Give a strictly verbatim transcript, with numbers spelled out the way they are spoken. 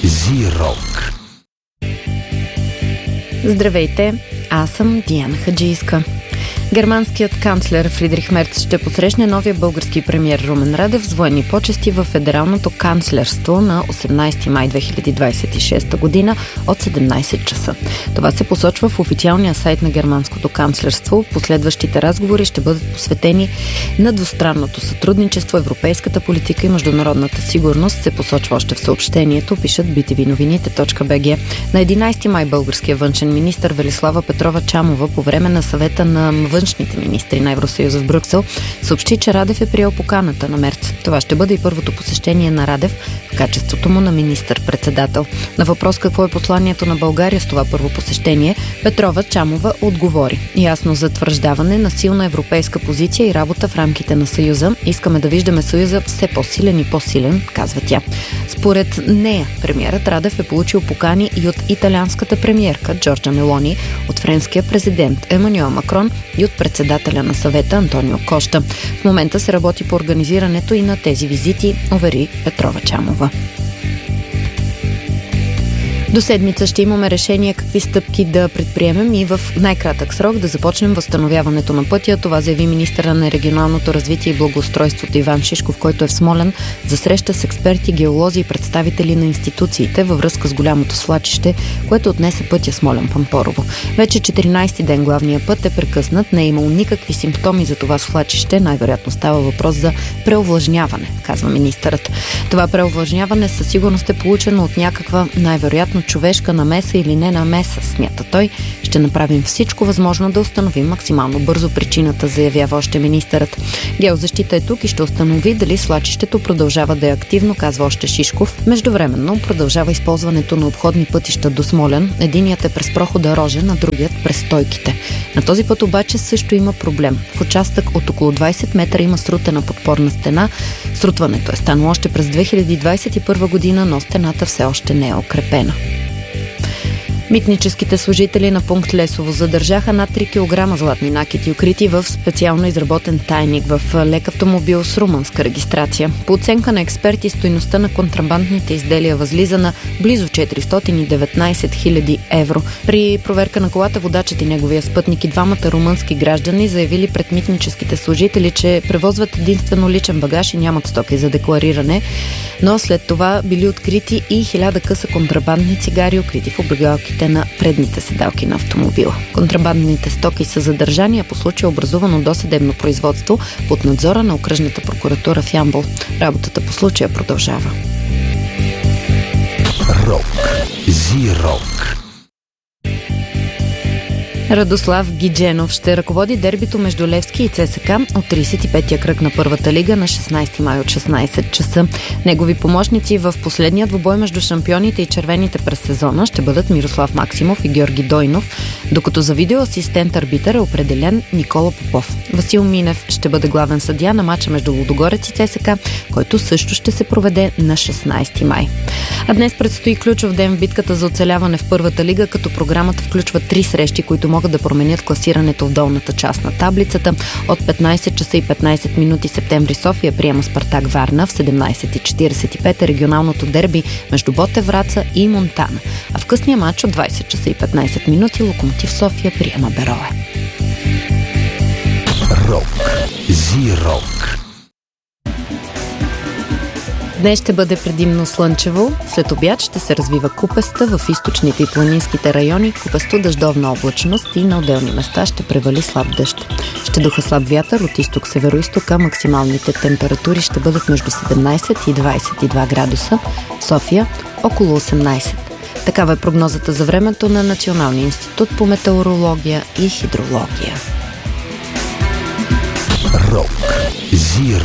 Зирок. Здравейте, аз съм Диана Хаджийска. Германският канцлер Фридрих Мерц ще посрещне новия български премиер Румен Радев с военни почести в Федералното канцлерство на осемнайсети май две хиляди двайсет и шеста година от седемнайсет часа. Това се посочва в официалния сайт на германското канцлерство. Последващите разговори ще бъдат посветени на двустранното сътрудничество, европейската политика и международната сигурност, се посочва още в съобщението, пишат би ти ви новините точка би джи. На единайсети май българският външен министър Велислава Петрова Чамова по време на съвета на външните министри на Евросъюза в Брюксел съобщи, че Радев е приел поканата на Мерц. Това ще бъде и първото посещение на Радев в качеството му на министър-председател. На въпрос какво е посланието на България с това първо посещение, Петрова Чамова отговори: ясно затвърждаване на силна европейска позиция и работа в рамките на Съюза. Искаме да виждаме Съюза все по-силен и по-силен, казва тя. Според нея, премиерът Радев е получил покани и от италианската премиерка Джорджа Мелони, от френския президент Емануел Макрон и от председателя на съвета Антонио Коща. В момента се работи по организирането и на тези визити, увери Петрова Чамова. До седмица ще имаме решение какви стъпки да предприемем и в най-кратък срок да започнем възстановяването на пътя. Това заяви министъра на регионалното развитие и благоустройството Иван Шишков, който е в Смолян за среща с експерти, геолози и представители на институциите във връзка с голямото свлачище, което отнесе пътя Смолян-Пампорово. Вече четиринайсети ден главният път е прекъснат, не е имал никакви симптоми за това свлачище. Най-вероятно става въпрос за преовлажняване, казва министърът. Това преовлажняване със сигурност е получено от някаква най-вероятно човешка намеса или не намеса, смята той. Ще направим всичко възможно да установим максимално бързо причината, заявява още министърът. Геозащита е тук и ще установи дали свлачището продължава да е активно, казва още Шишков. Междувременно продължава използването на обходни пътища до Смолян. Единият е през прохода Рожен, а другият през Стойките. На този път обаче също има проблем. В участък от около двайсет метра има срутена подпорна стена. Срутването е станало още през две хиляди двайсет и първа година, но стената все още не е укрепена. Митническите служители на пункт Лесово задържаха над три килограма златни накити, укрити в специално изработен тайник в лек автомобил с румънска регистрация. По оценка на експерти, стойността на контрабандните изделия възлиза на близо четиристотин и деветнайсет хиляди евро. При проверка на колата водачът и неговия спътник и двамата румънски граждани заявили пред митническите служители, че превозват единствено личен багаж и нямат стоки за деклариране, но след това били открити и хиляда къса контрабандни цигари, укрити в облегалките на предните седалки на автомобила. Контрабандните стоки са задържани, а по случая образувано досъдебно производство под надзора на окръжната прокуратура в Ямбол. Работата по случая продължава. Рок. Зирок. Радослав Гидженов ще ръководи дербито между Левски и ЦСКА от трийсет и петия кръг на първата лига на шестнайсети май от шестнайсет часа. Негови помощници в последния двубой между шампионите и червените през сезона ще бъдат Мирослав Максимов и Георги Дойнов, докато за видеоасистент-арбитър е определен Никола Попов. Васил Минев ще бъде главен съдия на мача между Лудогорец и ЦСКА, който също ще се проведе на шестнайсети май. А днес предстои ключов ден в битката за оцеляване в първата лига, като програмата включва три срещи, които могат да променят класирането в долната част на таблицата. От петнайсет часа и петнайсет минути Септември София приема Спартак Варна, в седемнайсет и четирийсет и пет е регионалното дерби между Ботев Враца и Монтана. А в късния матч от двайсет часа и петнайсет минути Локомотив София приема Берое. Рок. Зирок. Днес ще бъде предимно слънчево, след обяд ще се развива купеста в източните и планинските райони, купесто дъждовна облачност и на отделни места ще превали слаб дъжд. Ще духа слаб вятър от изток-североизток, а максималните температури ще бъдат между седемнайсет и двайсет и два градуса, София около осемнайсет. Такава е прогнозата за времето на Националния институт по метеорология и хидрология. Рок. Зирок.